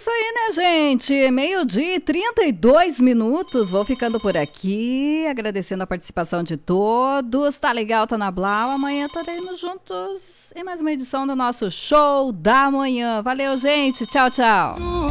isso aí, né, gente? 12h32. Vou ficando por aqui, agradecendo a participação de todos. Tá legal, tá na Blau. Amanhã estaremos juntos em mais uma edição do nosso Show da Manhã. Valeu, gente. Tchau, tchau.